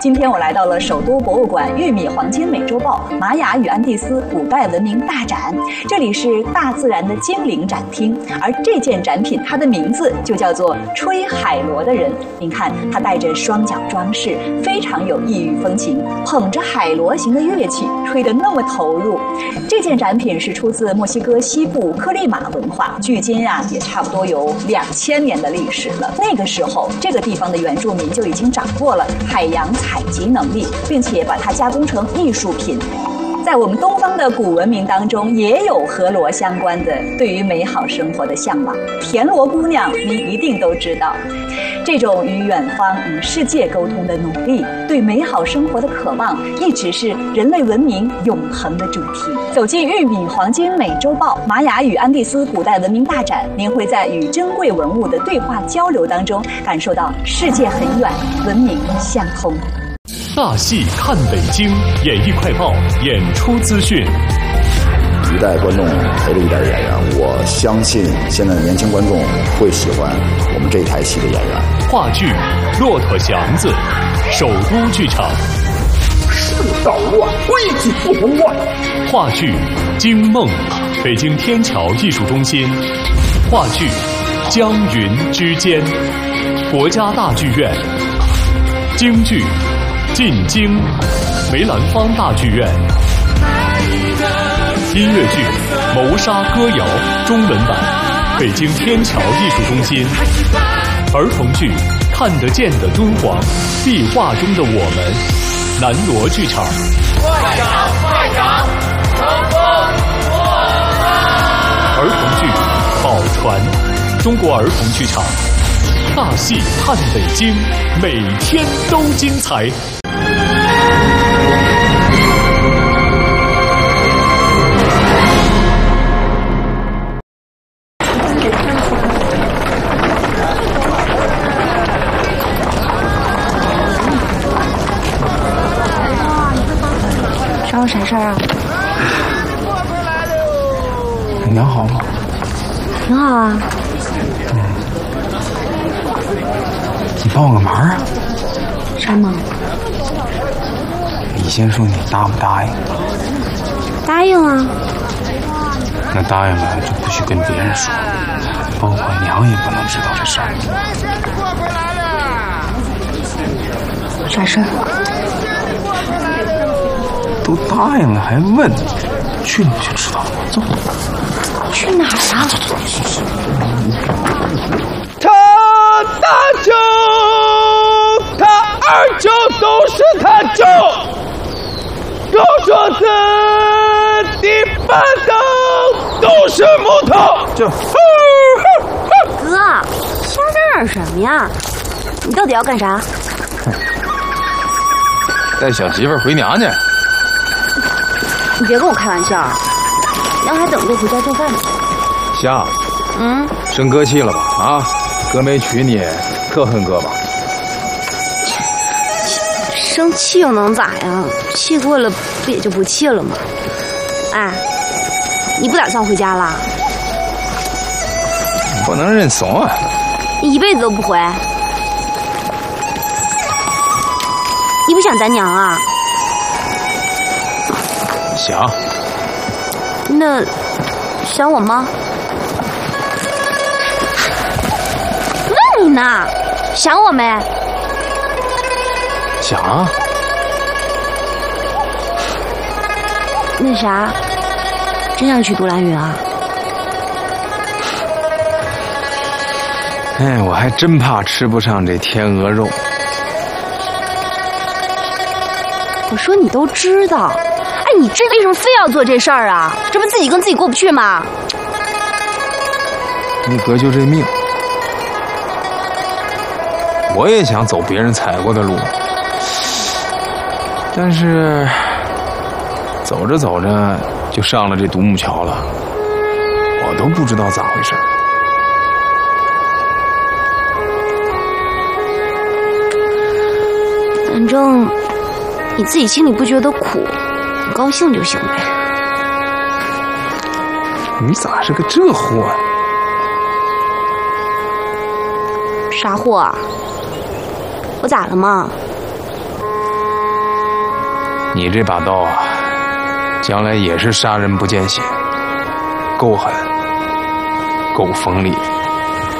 今天我来到了首都博物馆玉米黄金美洲豹玛雅与安第斯古代文明大展，这里是大自然的精灵展厅，而这件展品它的名字就叫做吹海螺的人。您看，他带着双脚装饰，非常有异域风情，捧着海螺形的乐器，吹得那么投入。这件展品是出自墨西哥西部克利马文化，距今也差不多有2000年的历史了。那个时候，这个地方的原住民就已经掌握了海洋采集能力，并且把它加工成艺术品。在我们东方的古文明当中，也有和螺相关的对于美好生活的向往。田螺姑娘，您一定都知道，这种与远方、与世界沟通的努力，对美好生活的渴望，一直是人类文明永恒的主题。走进玉米黄金美洲豹玛雅与安第斯古代文明大展，您会在与珍贵文物的对话交流当中，感受到世界很远，文明相通。 大戏看北京，演艺快报演出资讯。 一代观众陪着一代演员，我相信现在的年轻观众会喜欢我们这台戏的演员。 话剧《骆驼祥子》，首都剧场。 世道乱，规矩不能乱。 话剧《惊梦》，北京天桥艺术中心。话剧《江云之间》，国家大剧院。京剧进京，梅兰芳大剧院。音乐剧《谋杀歌谣》中文版，北京天桥艺术中心。儿童剧《看得见的敦煌》，壁画中的我们，南锣剧场。 快长快长，成功我们。 儿童剧《宝船》，中国儿童剧场。大戏看北京，每天都精彩。 找我啥事儿啊？ 娘好吗？ 挺好啊。 你帮我个忙啊？ 啥忙？ 你先说你答不答应？ 答应啊。 那答应了就不许跟别人说，包括娘也不能知道这事儿。 啥事儿？ 都答应了还问，去你就知道了。走。 去哪儿啊？ 他大舅，他二舅都是他舅，肉桌子地板凳都是木头。 哥，瞎嚷嚷什么呀？你到底要干啥？ 带小媳妇回娘家。 你别跟我开玩笑，娘还等着回家做饭呢。 夏，生哥气了吧？啊，哥没娶你，特恨哥吧？ 生气又能咋样？气过了不也就不气了吗？哎，你不打算回家了？ 不能认怂啊！ 你一辈子都不回？你不想咱娘啊？ 想。 那想我吗？问你呢，想我没？ 想啊。 那啥，真想去独兰云啊？ 哎，我还真怕吃不上这天鹅肉。 我说你都知道，哎，你这为什么非要做这事儿啊？这不自己跟自己过不去吗？ 你哥就这命，我也想走别人踩过的路，但是走着走着就上了这独木桥了，我都不知道咋回事。 反正你自己心里不觉得苦，你高兴就行呗。 你咋是个这货啊？ 啥货啊？我咋了嘛？ 你这把刀啊，将来也是杀人不见血，够狠，够锋利的。